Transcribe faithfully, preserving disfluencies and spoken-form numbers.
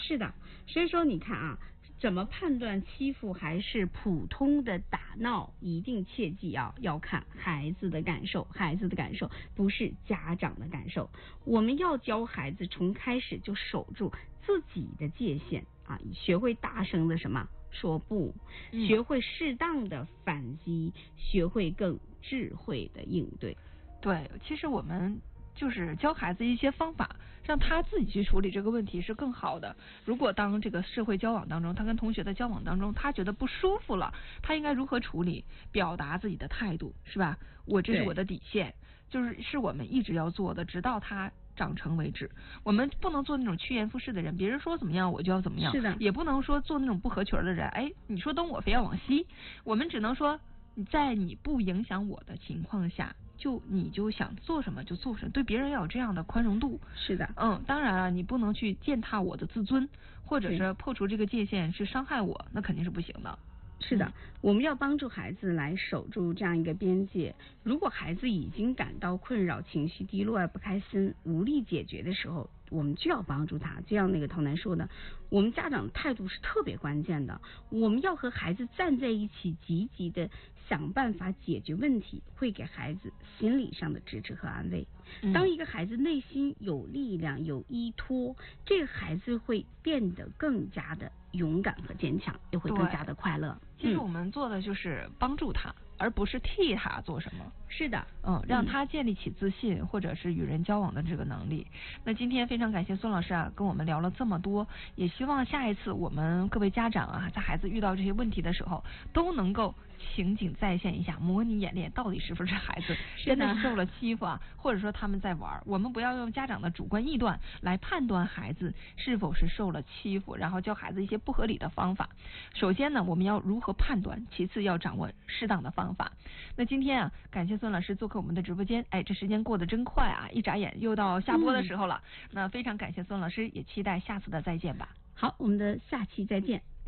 是的，所以说你看啊，怎么判断欺负还是普通的打闹，一定切记啊，要看孩子的感受，孩子的感受不是家长的感受。我们要教孩子从开始就守住自己的界限啊，学会大声的什么说不，学会适当的反击，学会更智慧的应对。 对，其实我们就是教孩子一些方法，让他自己去处理这个问题是更好的。如果当这个社会交往当中，他跟同学的交往当中，他觉得不舒服了，他应该如何处理，表达自己的态度，是吧？我这是我的底线，就是是我们一直要做的，直到他长成为止。我们不能做那种趋炎附势的人，别人说怎么样我就要怎么样， 是的， 也不能说做那种不合群的人，哎，你说东我非要往西，我们只能说在你不影响我的情况下，就你就想做什么就做什么，对别人要有这样的宽容度。 是的， 嗯，当然了，你不能去践踏我的自尊，或者是破除这个界限去伤害我，那肯定是不行的。 是的，我们要帮助孩子来守住这样一个边界。如果孩子已经感到困扰、情绪低落、不开心、无力解决的时候，我们就要帮助他。就像那个头男说的，我们家长的态度是特别关键的。我们要和孩子站在一起，积极的想办法解决问题，会给孩子心理上的支持和安慰。当一个孩子内心有力量、有依托，这个孩子会变得更加的勇敢和坚强，也会更加的快乐。 其实我们做的就是帮助他，而不是替他做什么。 是的， 嗯，让他建立起自信，嗯、或者是与人交往的这个能力。那今天非常感谢孙老师啊，跟我们聊了这么多，也希望下一次我们各位家长啊，在孩子遇到这些问题的时候，都能够情景再现一下，模拟演练，到底是不是孩子真的是受了欺负啊，或者说他们在玩。我们不要用家长的主观臆断来判断孩子是否是受了欺负，然后教孩子一些不合理的方法。首先呢，我们要如何判断，其次要掌握适当的方法。那今天啊，感谢孙老师做客我们的直播间，哎，这时间过得真快啊，一眨眼又到下播的时候了。嗯、那非常感谢孙老师，也期待下次的再见吧。 好，我们的下期再见。